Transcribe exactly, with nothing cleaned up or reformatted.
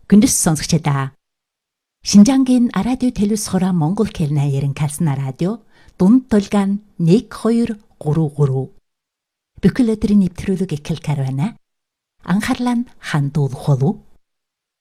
Күндс сонсогчдаа. Шинжангийн радио телевиз хороо Монгол хэлний ярин калсна радио дунд тулгаан нэг хоёр гурав гурав. Бүхэл өдрийн нэвтрүүлэг эхэл карвана. Анхаарлаа хандуулах болов.